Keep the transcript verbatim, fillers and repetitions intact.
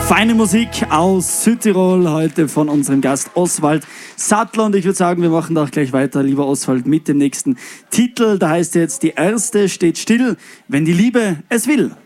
Feine Musik aus Südtirol, heute von unserem Gast Oswald Sattler. Und ich würde sagen, wir machen da auch gleich weiter, lieber Oswald, mit dem nächsten Titel. Da heißt jetzt, die erste steht still, wenn die Liebe es will.